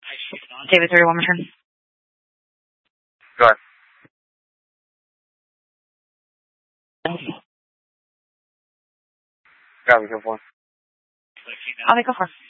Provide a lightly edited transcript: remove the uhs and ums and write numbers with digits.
David 31 return. Go ahead. Copy, go for it. Okay, go for it.